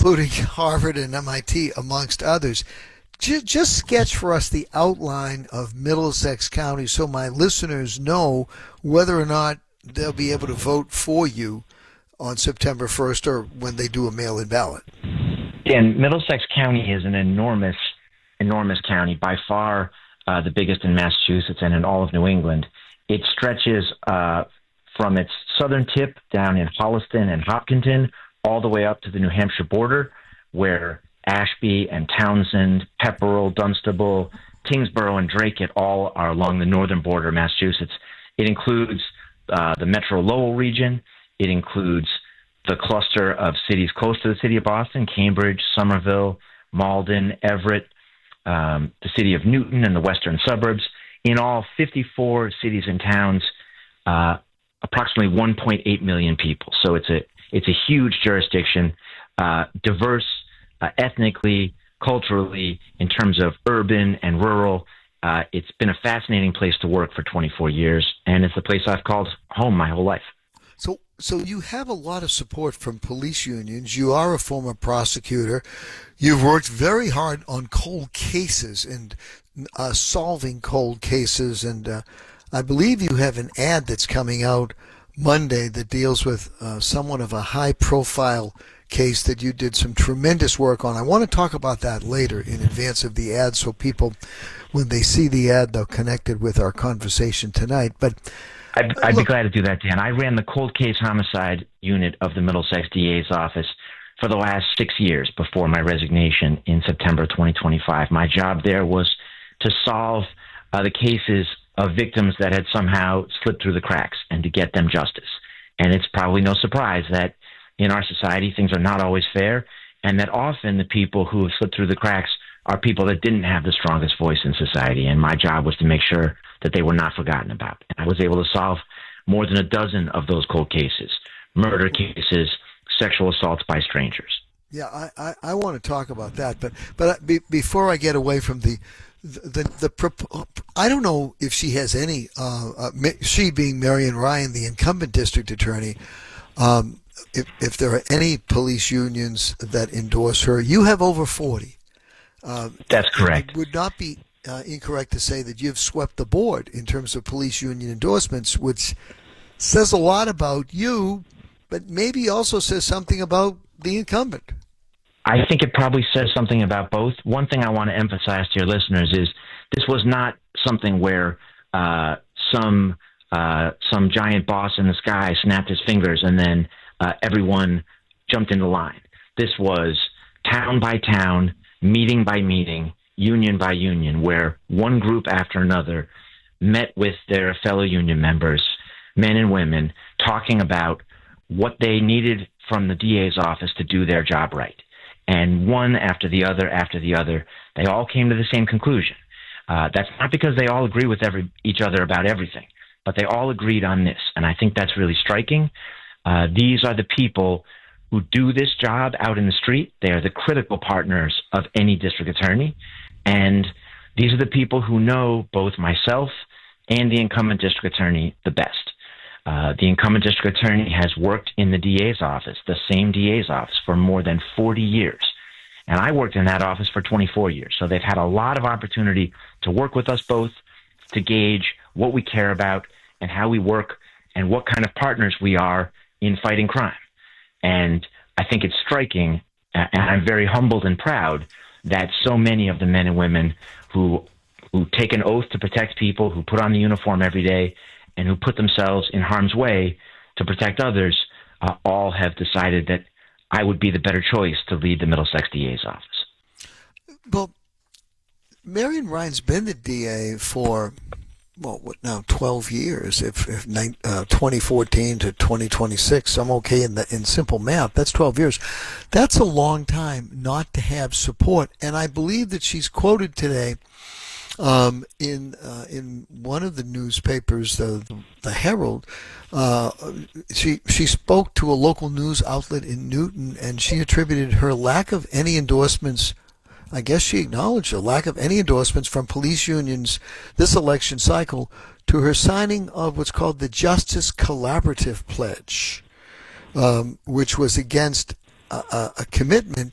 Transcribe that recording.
including Harvard and MIT, amongst others. Just sketch for us the outline of Middlesex County so my listeners know whether or not they'll be able to vote for you on September 1st or when they do a mail-in ballot. Dan, Middlesex County is an enormous county, by far the biggest in Massachusetts and in all of New England. It stretches from its southern tip down in Holliston and Hopkinton all the way up to the New Hampshire border, where Ashby and Townsend, Pepperell, Dunstable, Kingsborough, and Drake all are along the northern border of Massachusetts. It includes the Metro Lowell region. It includes the cluster of cities close to the city of Boston: Cambridge, Somerville, Malden, Everett, the city of Newton, and the western suburbs. In all, 54 cities and towns, approximately 1.8 million people. So it's a huge jurisdiction, diverse ethnically, culturally, in terms of urban and rural. It's been a fascinating place to work for 24 years, and it's a place I've called home my whole life. So you have a lot of support from police unions. You are a former prosecutor. You've worked very hard on cold cases and solving cold cases, and I believe you have an ad that's coming out Monday that deals with somewhat of a high-profile case that you did some tremendous work on. I want to talk about that later in advance of the ad so people, when they see the ad, they'll connect it with our conversation tonight. But I'd be glad to do that, Dan. I ran the cold case homicide unit of the Middlesex DA's office for the last 6 years before my resignation in September 2025. My job there was to solve the cases of victims that had somehow slipped through the cracks and to get them justice. And it's probably no surprise that in our society things are not always fair, and that often the people who have slipped through the cracks are people that didn't have the strongest voice in society. And my job was to make sure that they were not forgotten about. And I was able to solve more than a dozen of those cold cases: murder cases, sexual assaults by strangers. Yeah, I want to talk about that, but before I get away from the I don't know if she has any. She being Marian Ryan, the incumbent district attorney. If there are any police unions that endorse her, you have over 40. That's correct. It would not be incorrect to say that you've swept the board in terms of police union endorsements, which says a lot about you, but maybe also says something about the incumbent. I think it probably says something about both. One thing I want to emphasize to your listeners is this was not something where some giant boss in the sky snapped his fingers and then everyone jumped into line. This was town by town, meeting by meeting, union by union, where one group after another met with their fellow union members, men and women, talking about what they needed from the DA's office to do their job right. And one after the other, they all came to the same conclusion. That's not because they all agree with each other about everything, but they all agreed on this. And I think that's really striking. These are the people who do this job out in the street. They are the critical partners of any district attorney. And these are the people who know both myself and the incumbent district attorney the best. The incumbent district attorney has worked in the DA's office, the same DA's office, for more than 40 years. And I worked in that office for 24 years. So they've had a lot of opportunity to work with us both, to gauge what we care about and how we work and what kind of partners we are in fighting crime. And I think it's striking, and I'm very humbled and proud that so many of the men and women who take an oath to protect people, who put on the uniform every day, and who put themselves in harm's way to protect others, all have decided that I would be the better choice to lead the Middlesex DA's office. Well, Marian Ryan's been the DA for, 12 years. If 2014 to 2026, I'm okay in simple math. That's 12 years. That's a long time not to have support. And I believe that she's quoted today in one of the newspapers, the Herald. She spoke to a local news outlet in Newton, and she attributed her lack of any endorsements. I guess she acknowledged a lack of any endorsements from police unions this election cycle to her signing of what's called the Justice Collaborative Pledge, which was against a commitment